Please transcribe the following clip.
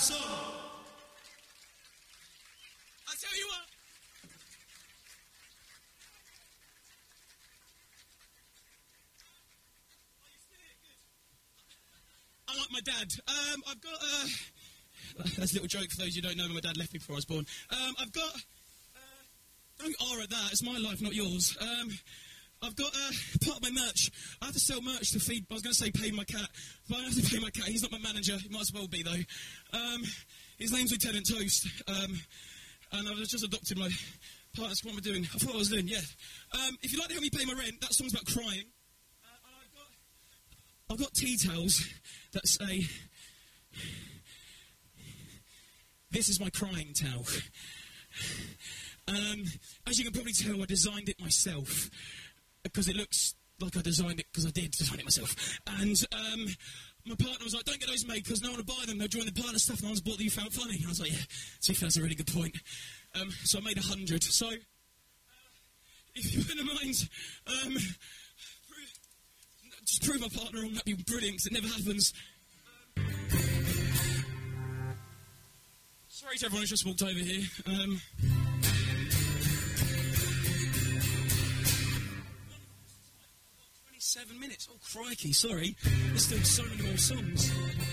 song. I tell you what. I like my dad. I've got that's a little joke for those who don't know me. My dad left me before I was born. I've got don't R at that. It's my life, not yours. I've got part of my merch. I have to sell merch to feed. I was going to say pay my cat, but I don't have to pay my cat. He's not my manager. He might as well be though. His name's Lieutenant Toast, and I've just adopted my partner. What am I doing? I thought I was doing. Yeah. If you'd like to help me pay my rent, that song's about crying. I've got tea towels that say, "This is my crying towel." As you can probably tell, I designed it myself because it looks like I designed it because I did design it myself. And my partner was like, "Don't get those made because no one will buy them. They'll join the partner stuff. No one's bought that you found funny." And I was like, "Yeah, to be fair, that's a really good point." So I made 100. So if you wouldn't mind, just prove my partner wrong. That'd be brilliant because it never happens. Sorry to everyone who's just walked over here. 27 minutes. Oh, crikey, sorry. There's still so many more songs.